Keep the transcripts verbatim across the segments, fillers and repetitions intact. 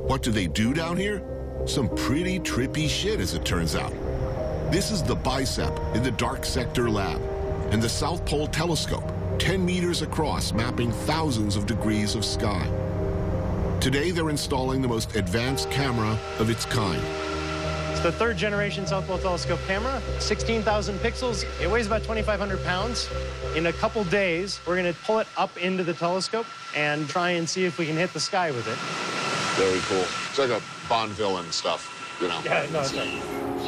What do they do down here? Some pretty trippy shit, as it turns out. This is the BICEP in the Dark Sector Lab, and the South Pole Telescope, ten meters across, mapping thousands of degrees of sky. Today, they're installing the most advanced camera of its kind. It's the third generation South Pole Telescope camera, sixteen thousand pixels. It weighs about twenty-five hundred pounds. In a couple days, we're going to pull it up into the telescope and try and see if we can hit the sky with it. Very cool. It's like a Bond villain stuff, you know? Yeah, no, it's right.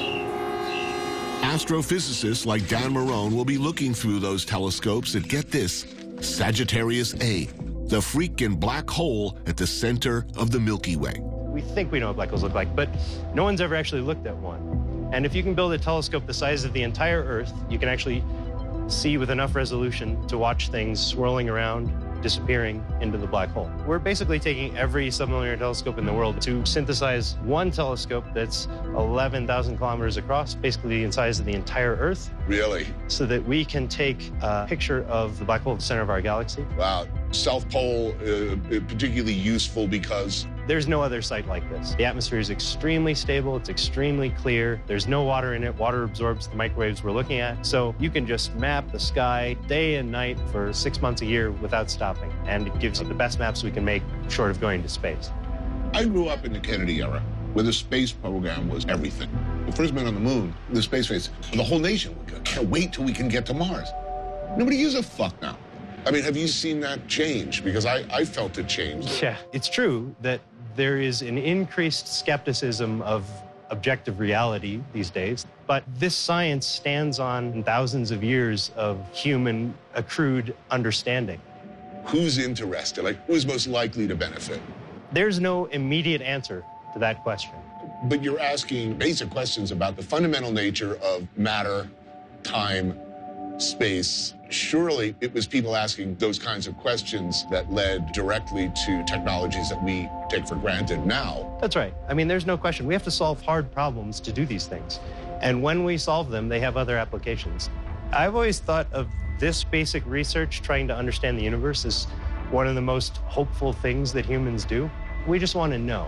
Astrophysicists like Dan Marone will be looking through those telescopes at, get this, Sagittarius A, the freaking black hole at the center of the Milky Way. We think we know what black holes look like, but no one's ever actually looked at one. And if you can build a telescope the size of the entire Earth, you can actually see with enough resolution to watch things swirling around, disappearing into the black hole. We're basically taking every sublunar telescope in the world to synthesize one telescope that's eleven thousand kilometers across, basically in size of the entire Earth. Really? So that we can take a picture of the black hole at the center of our galaxy. Wow. South Pole, uh, particularly useful because? There's no other site like this. The atmosphere is extremely stable. It's extremely clear. There's no water in it. Water absorbs the microwaves we're looking at. So you can just map the sky day and night for six months a year without stopping. And it gives you the best maps we can make short of going to space. I grew up in the Kennedy era, where the space program was everything. The first man on the moon, the space race, the whole nation, I can't wait till we can get to Mars. Nobody gives a fuck now. I mean, have you seen that change? Because I, I felt it change. Yeah, it's true that there is an increased skepticism of objective reality these days, but this science stands on thousands of years of human accrued understanding. Who's interested? Like, who's most likely to benefit? There's no immediate answer to that question. But you're asking basic questions about the fundamental nature of matter, time, space. Surely it was people asking those kinds of questions that led directly to technologies that we take for granted now. That's right. I mean, there's no question. We have to solve hard problems to do these things. And when we solve them, they have other applications. I've always thought of this basic research, trying to understand the universe, as one of the most hopeful things that humans do. We just want to know.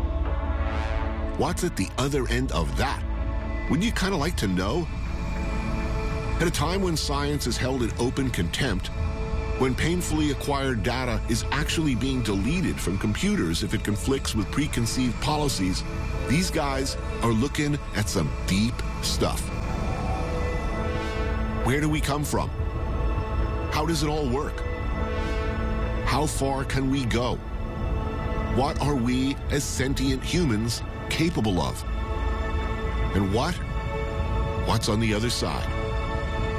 What's at the other end of that? Wouldn't you kind of like to know? At a time when science is held in open contempt, when painfully acquired data is actually being deleted from computers if it conflicts with preconceived policies, these guys are looking at some deep stuff. Where do we come from? How does it all work? How far can we go? What are we as sentient humans capable of? And what? What's on the other side?